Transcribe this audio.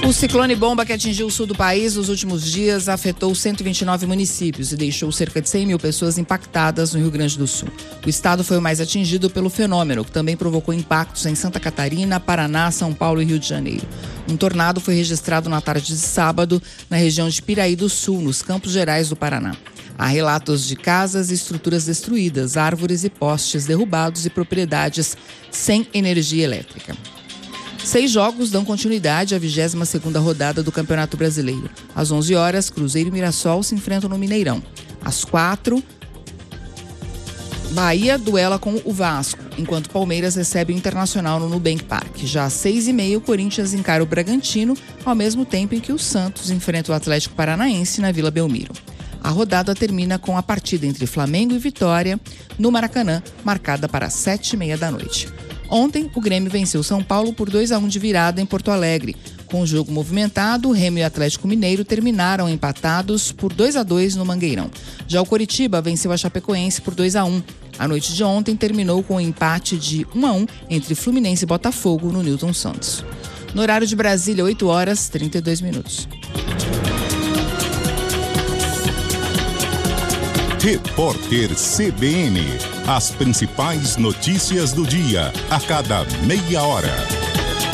O ciclone bomba que atingiu o sul do país nos últimos dias afetou 129 municípios e deixou cerca de 100 mil pessoas impactadas no Rio Grande do Sul. O estado foi o mais atingido pelo fenômeno, que também provocou impactos em Santa Catarina, Paraná, São Paulo e Rio de Janeiro. Um tornado foi registrado na tarde de sábado na região de Piraí do Sul, nos Campos Gerais do Paraná. Há relatos de casas e estruturas destruídas, árvores e postes derrubados e propriedades sem energia elétrica. 6 jogos dão continuidade à 22ª rodada do Campeonato Brasileiro. Às 11 horas, Cruzeiro e Mirassol se enfrentam no Mineirão. Às 4, Bahia duela com o Vasco, enquanto Palmeiras recebe o Internacional no Nubank Park. Já às 6h30, o Corinthians encara o Bragantino, ao mesmo tempo em que o Santos enfrenta o Atlético Paranaense na Vila Belmiro. A rodada termina com a partida entre Flamengo e Vitória, no Maracanã, marcada para as 7h30 da noite. Ontem, o Grêmio venceu São Paulo por 2-1 de virada em Porto Alegre. Com o jogo movimentado, o Remo e o Atlético Mineiro terminaram empatados por 2-2 no Mangueirão. Já o Coritiba venceu a Chapecoense por 2-1. A noite de ontem terminou com o empate de 1-1 entre Fluminense e Botafogo no Newton Santos. No horário de Brasília, 8 horas 32 minutos. Repórter CBN. As principais notícias do dia, a cada meia hora.